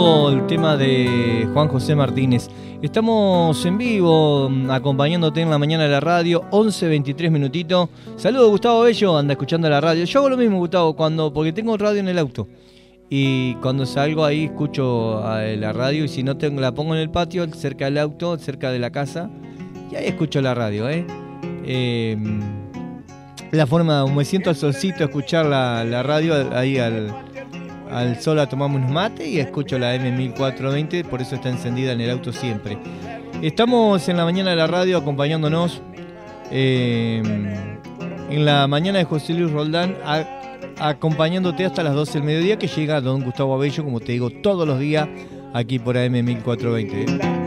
El tema de Juan José Martínez. Estamos en vivo acompañándote en la mañana de la radio, 11:23 minutitos. Saludos, Gustavo Bello, anda escuchando la radio. Yo hago lo mismo, Gustavo, porque tengo radio en el auto. Y cuando salgo ahí escucho la radio, y si no la pongo en el patio, cerca del auto, cerca de la casa, y ahí escucho la radio, la forma, me siento al solcito a escuchar la radio ahí al sol, a tomarme unos mates y escucho la M1420, por eso está encendida en el auto siempre. Estamos en la mañana de la radio acompañándonos en la mañana de José Luis Roldán, acompañándote hasta las 12 del mediodía, que llega don Gustavo Abello, como te digo, todos los días aquí por AM1420.